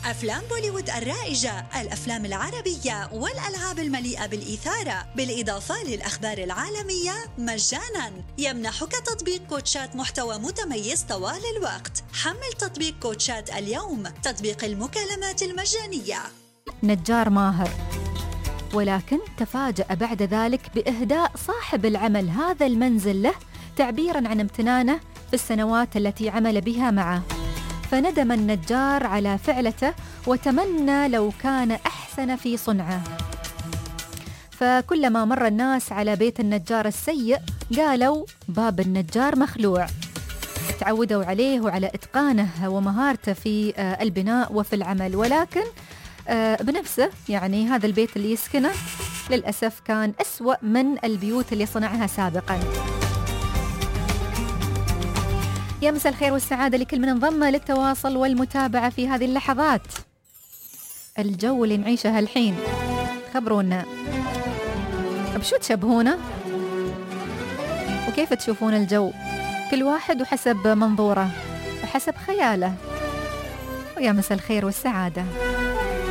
أفلام بوليوود الرائجة، الأفلام العربية والألعاب المليئة بالإثارة، بالإضافة للأخبار العالمية مجاناً. يمنحك تطبيق كوتشات محتوى متميز طوال الوقت. حمل تطبيق كوتشات اليوم، تطبيق المكالمات المجانية. نجار ماهر، ولكن تفاجأ بعد ذلك بإهداء صاحب العمل هذا المنزل له تعبيراً عن امتنانه في السنوات التي عمل بها معه. فندم النجار على فعلته وتمنى لو كان أحسن في صنعه. فكلما مر الناس على بيت النجار السيء قالوا باب النجار مخلوع. تعودوا عليه وعلى إتقانه ومهارته في البناء وفي العمل، ولكن بنفسه يعني هذا البيت اللي يسكنه للأسف كان أسوأ من البيوت اللي صنعها سابقاً. يا مساء الخير والسعادة لكل من انضم للتواصل والمتابعة في هذه اللحظات. الجو اللي نعيشه هالحين خبرونا بشو تشبهونه وكيف تشوفون الجو، كل واحد وحسب منظوره وحسب خياله. ويا مساء الخير والسعادة.